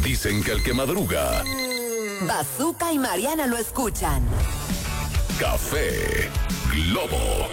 Dicen que el que madruga, Bazooka y Mariana lo escuchan. Café Globo.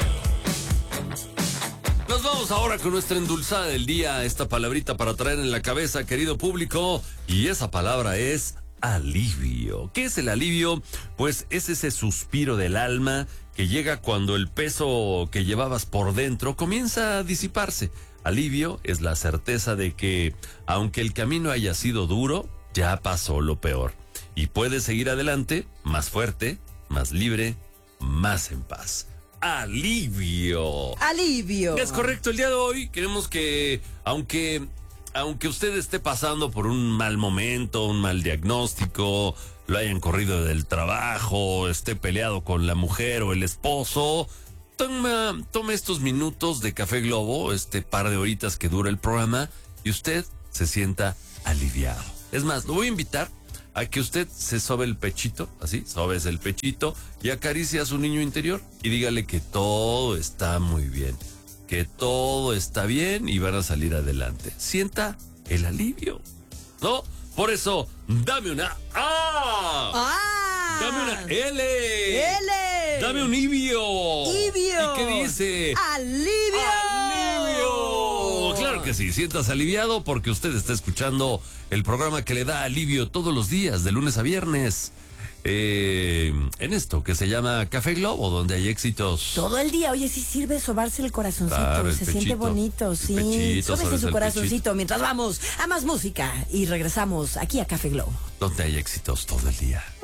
Nos vamos ahora con nuestra endulzada del día, esta palabrita para traer en la cabeza, querido público, y esa palabra es alivio. ¿Qué es el alivio? Pues es ese suspiro del alma que llega cuando el peso que llevabas por dentro comienza a disiparse. Alivio es la certeza de que, aunque el camino haya sido duro, ya pasó lo peor. Y puedes seguir adelante, más fuerte, más libre, más en paz. Alivio. Alivio. Es correcto, el día de hoy queremos que, aunque usted esté pasando por un mal momento, un mal diagnóstico, lo hayan corrido del trabajo, esté peleado con la mujer o el esposo, tome estos minutos de Café Globo, este par de horitas que dura el programa, y usted se sienta aliviado. Es más, lo voy a invitar a que usted se sobe el pechito, así, sobes el pechito y acaricie a su niño interior y dígale que todo está muy bien, que todo está bien y van a salir adelante. Sienta el alivio, ¿no? Por eso, dame una A. Dame una L. Dame un Ibio. ¿Y qué dice? Alivio. Claro que sí, sientas aliviado porque usted está escuchando el programa que le da alivio todos los días, de lunes a viernes. En esto que se llama Café Globo, donde hay éxitos. Todo el día, oye, sí sirve sobarse el corazoncito, Claro, se siente bonito, sí. Pechito, Sóbese sobes su el corazoncito pechito. mientras vamos a más música y regresamos aquí a Café Globo. Donde hay éxitos todo el día.